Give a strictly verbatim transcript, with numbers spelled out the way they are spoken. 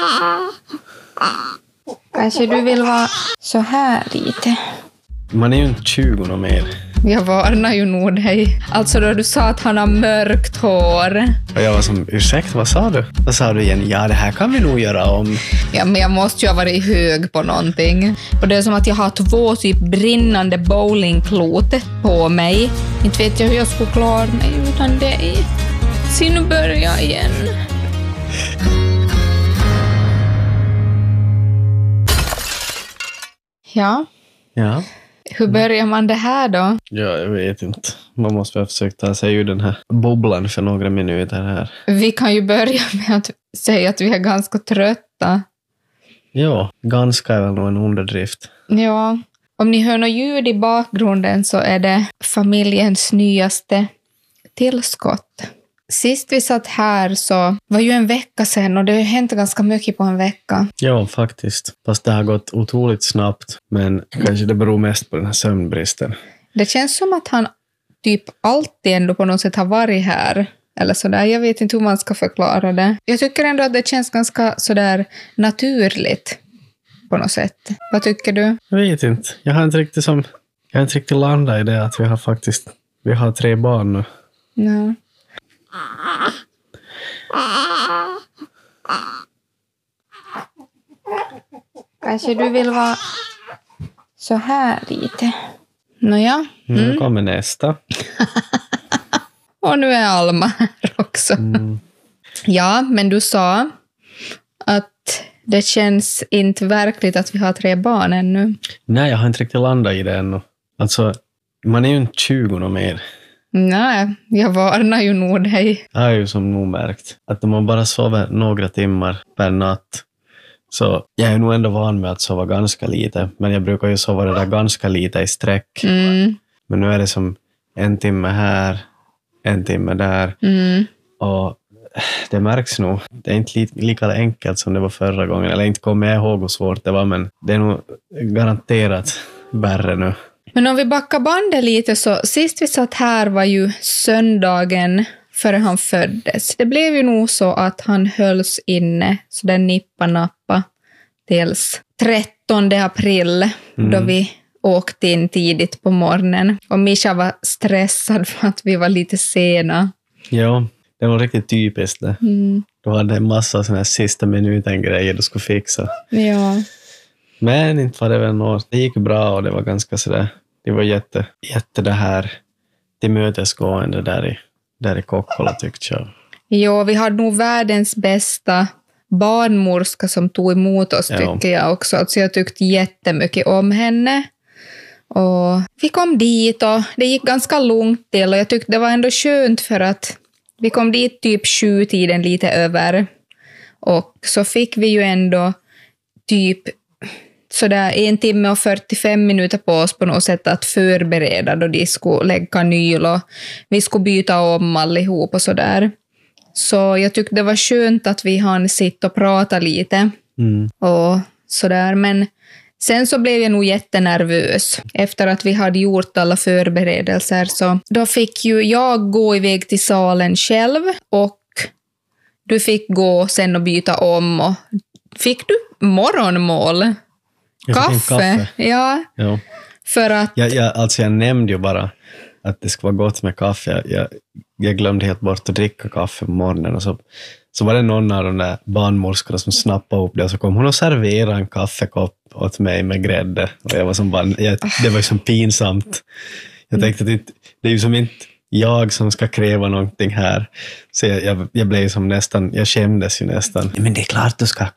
Kanske du vill vara så här lite. Man är ju inte tjugo och mer. Jag varnar ju nog dig. Alltså då du sa att han har mörkt hår. Och jag var som, ursäkta, vad sa du? Vad sa du igen? Ja, det här kan vi nog göra om. Ja, men jag måste ju ha varit hög på någonting. Och det är som att jag har två typ brinnande bowlingklot på mig. Inte vet jag hur jag skulle klara mig utan dig. Se, nu börjar jag igen. Ja. Ja. Hur börjar man det här då? Ja, jag vet inte. Man måste väl försöka ta sig ur den här bubblan för några minuter här. Vi kan ju börja med att säga att vi är ganska trötta. Ja, ganska är väl nog en underdrift. Ja, om ni hör något ljud i bakgrunden så är det familjens nyaste tillskott. Sist vi satt här så var ju en vecka sedan och det har hänt ganska mycket på en vecka. Ja, faktiskt. Fast det har gått otroligt snabbt. Men kanske det beror mest på den här sömnbristen. Det känns som att han typ alltid ändå på något sätt har varit här. Eller sådär, jag vet inte hur man ska förklara det. Jag tycker ändå att det känns ganska sådär naturligt på något sätt. Vad tycker du? Jag vet inte. Jag har inte riktigt som... Jag har inte riktigt landat i det att vi har faktiskt... Vi har tre barn nu. Ja. Kanske du vill vara så här lite. Nåja. Mm. Nu kommer nästa. Och nu är Alma här också. Mm. Ja, men du sa att det känns inte verkligt att vi har tre barn ännu. Nej, jag har inte riktigt landat i det ännu. Alltså, man är ju inte tjugo och mer. Nej, jag varnar ju nog dig. Jag har ju som nog märkt att om man bara sover några timmar per natt så jag är nog ändå van med att sova ganska lite. Men jag brukar ju sova det där ganska lite i sträck. Mm. Men nu är det som en timme här, en timme där. Mm. Och det märks nog. Det är inte li- lika enkelt som det var förra gången. Eller inte kommer jag ihåg hur svårt det var, men det är nog garanterat värre nu. Men om vi backar bandet lite så sist vi satt här var ju söndagen före han föddes. Det blev ju nog så att han hölls inne så den nippa-nappa tills trettonde april mm. då vi åkte in tidigt på morgonen. Och Mischa var stressad för att vi var lite sena. Ja, det var riktigt typiskt det. Mm. Du hade en massa sådana här sista minuten grejer du skulle fixa. Ja. Men inte var det väl något. Det gick bra och det var ganska sådär. Det var jätte, jätte det här tillmötesgående där i, där i Kokkola tyckte jag. Ja, vi hade nog världens bästa barnmorska som tog emot oss, ja. Tycker jag också. Alltså jag tyckte jättemycket om henne. Och vi kom dit och det gick ganska långt till och jag tyckte det var ändå skönt för att vi kom dit typ sju tiden lite över. Och så fick vi ju ändå typ sådär en timme och fyrtiofem minuter på oss på något sätt att förbereda då de skulle lägga kanyl och vi skulle byta om allihop och sådär. Så jag tyckte det var skönt att vi hann sitta och prata lite mm. och sådär. Men sen så blev jag nog jättenervös efter att vi hade gjort alla förberedelser. Så då fick ju jag gå iväg till salen själv och du fick gå sen och byta om. Och fick du morgonmål? Kaffe? kaffe. Ja. ja. För att... Jag, jag, alltså jag nämnde ju bara att det ska vara gott med kaffe. Jag, jag, jag glömde helt bort att dricka kaffe på morgonen. Och så, så var det någon av de där barnmorskorna som snappade upp det. Och så kom hon och serverade en kaffekopp åt mig med grädde. Och jag var som bara, jag, det var ju som pinsamt. Jag tänkte att det, det är ju som inte jag som ska kräva någonting här. Så jag, jag, jag blev som nästan, jag skämdes ju nästan. Men det är klart du ska